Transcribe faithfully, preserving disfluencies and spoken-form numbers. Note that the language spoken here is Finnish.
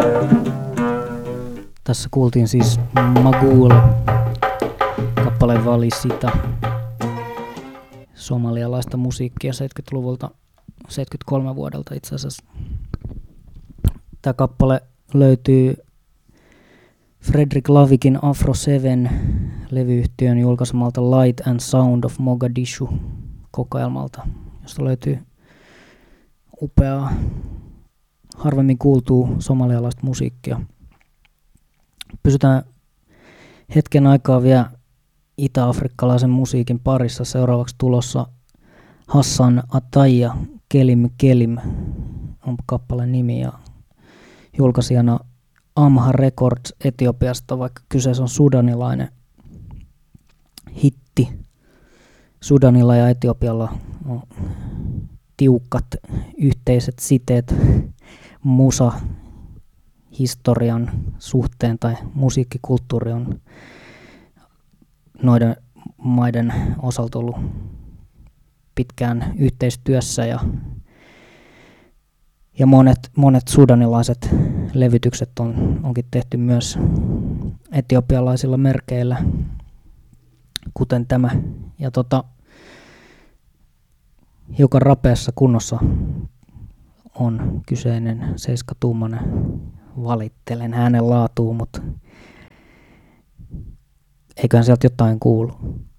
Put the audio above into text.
Tässä kuultiin siis Magul, kappale Valisita, somalialaista musiikkia seitsemänkymmentäluvulta, seitsemänkymmentäkolme vuodelta itse asiassa. Tämä kappale löytyy Fredrik Lavikin Afro seven levyyhtiön julkaisemalta Light and Sound of Mogadishu kokoelmalta, josta löytyy upeaa, harvemmin kuultuu somalialaista musiikkia. Pysytään hetken aikaa vielä itä-afrikkalaisen musiikin parissa. Seuraavaksi tulossa Hassan Ataya, Kelim Kelim on kappaleen nimi ja julkaisijana Amha Records Etiopiasta, vaikka kyseessä on sudanilainen hitti. Sudanilla ja Etiopialla on tiukat yhteiset siteet musa historian suhteen tai musiikkikulttuuri on noiden maiden osalta ollut pitkään yhteistyössä ja, ja monet, monet sudanilaiset levytykset on, onkin tehty myös etiopialaisilla merkeillä, kuten tämä. Ja tota, hiukan rapeassa kunnossa on kyseinen seiskatuumainen. Valittelen äänen laatuun, mutta eiköhän sieltä jotain kuulu.